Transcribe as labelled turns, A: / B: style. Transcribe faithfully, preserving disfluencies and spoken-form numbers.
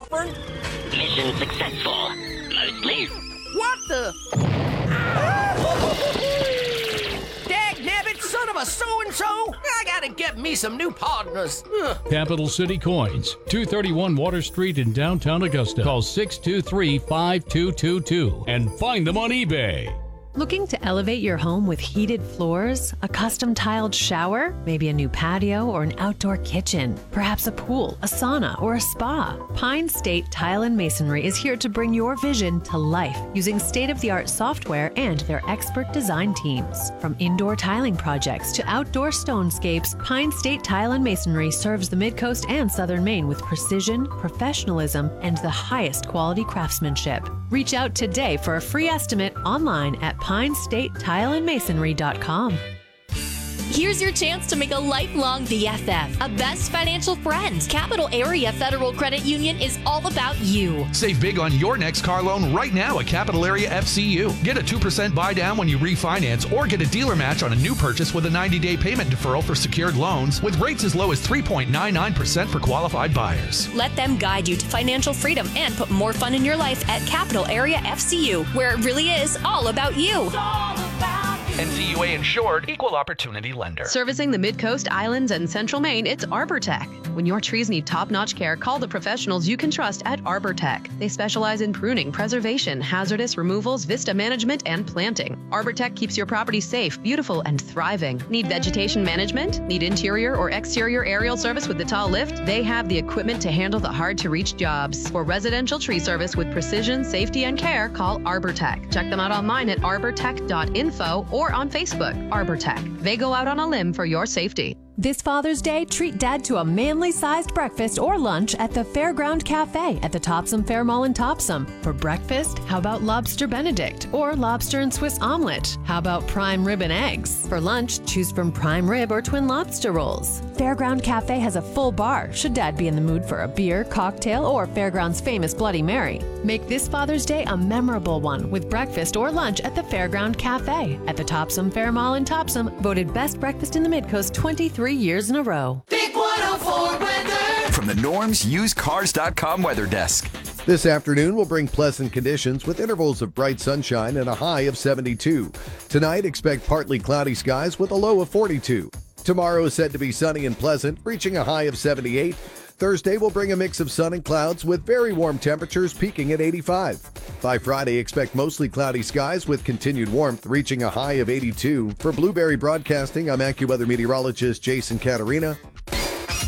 A: Rockford?
B: Mission successful. Mostly.
A: What the? Dagnabbit, son of a so-and-so! I gotta get me some new partners. Ugh.
C: Capital City Coins, two thirty-one Water Street in downtown Augusta. Call six two three, five two two two and find them on eBay.
D: Looking to elevate your home with heated floors, a custom tiled shower, maybe a new patio or an outdoor kitchen, perhaps a pool, a sauna, or a spa? Pine State Tile and Masonry is here to bring your vision to life using state-of-the-art software and their expert design teams. From indoor tiling projects to outdoor stonescapes, Pine State Tile and Masonry serves the Mid-Coast and Southern Maine with precision, professionalism, and the highest quality craftsmanship. Reach out today for a free estimate online at pine state tile and masonry dot com.
E: Here's your chance to make a lifelong B F F, a best financial friend. Capital Area Federal Credit Union is all about you.
F: Save big on your next car loan right now at Capital Area F C U. Get a two percent buy down when you refinance or get a dealer match on a new purchase with a ninety-day payment deferral for secured loans with rates as low as three point nine nine percent for qualified buyers.
E: Let them guide you to financial freedom and put more fun in your life at Capital Area F C U, where it really is all about you.
F: N C U A insured, equal opportunity lender.
G: Servicing the Mid-Coast, Islands, and Central Maine, it's ArborTech. When your trees need top-notch care, call the professionals you can trust at ArborTech. They specialize in pruning, preservation, hazardous removals, vista management, and planting. ArborTech keeps your property safe, beautiful, and thriving. Need vegetation management? Need interior or exterior aerial service with the tall lift? They have the equipment to handle the hard-to-reach jobs. For residential tree service with precision, safety, and care, call ArborTech. Check them out online at arbortech dot info or on Facebook. ArborTech. They go out on a limb for your safety.
D: This Father's Day, treat Dad to a manly-sized breakfast or lunch at the Fairground Cafe at the Topsom Fair Mall in Topsom. For breakfast, how about Lobster Benedict or Lobster and Swiss Omelet? How about Prime Rib and Eggs? For lunch, choose from Prime Rib or Twin Lobster Rolls. Fairground Cafe has a full bar, should Dad be in the mood for a beer, cocktail, or Fairground's famous Bloody Mary. Make this Father's Day a memorable one with breakfast or lunch at the Fairground Cafe at the Topsom Fair Mall in Topsom, voted Best Breakfast in the Mid-Coast twenty-three years in a row.
H: Big one oh four weather.
I: From the Norms Used Cars dot com weather desk.
J: This afternoon will bring pleasant conditions with intervals of bright sunshine and a high of seventy-two. Tonight, expect partly cloudy skies with a low of forty-two. Tomorrow is said to be sunny and pleasant, reaching a high of seventy-eight. Thursday will bring a mix of sun and clouds with very warm temperatures peaking at eighty-five. By Friday, expect mostly cloudy skies with continued warmth reaching a high of eighty-two. For Blueberry Broadcasting, I'm AccuWeather meteorologist Jason Caterina.